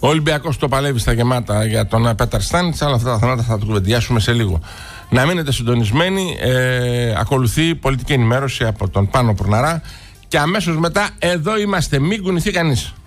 Ο Ολυμπιακός το παλεύει στα γεμάτα για τον Πέταρ Στάνιτς, αλλά αυτά τα θέματα θα τα κουβεντιάσουμε σε λίγο. Να μείνετε συντονισμένοι. Ακολουθεί πολιτική ενημέρωση από τον Πάνο Πουρναρά και αμέσως μετά εδώ είμαστε. Μην κουνηθεί κανείς.